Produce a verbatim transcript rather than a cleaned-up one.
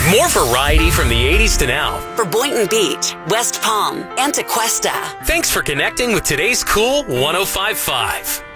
More variety from the eighties to now. For Boynton Beach, West Palm, and Tequesta. Thanks for connecting with today's Cool one oh five point five.